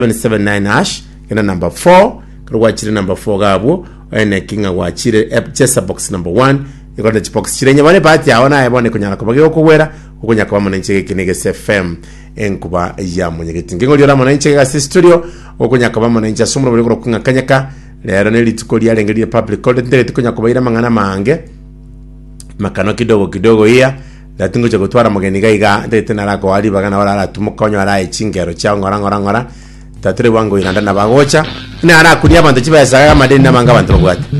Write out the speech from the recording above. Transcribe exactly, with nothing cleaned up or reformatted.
seven nine hash kena number four kwa chire number four gabo ene kinga wa chire chesa box number one iko the box chire nyabane pati aona ebone kunyala kubage okugwera okunya kwa mona ncheke kinege F M enkuba ya munyegeti ngingo lyora mona ncheke ga studio okunya kwa mona ncha sumuro buli kunga kanyaka lero ne litukoli alengeli public content tukunya kubaira mangana mange makano kidogo kidogo iya latungo cha gutwara mugeni gaiga ndete narako ali bagana wala tumukonyo ara echingero cha ngora ngora ngora tatere wango iranda na bagocha ne ara kulia bantu chiba saga madeni na manga bantu bwati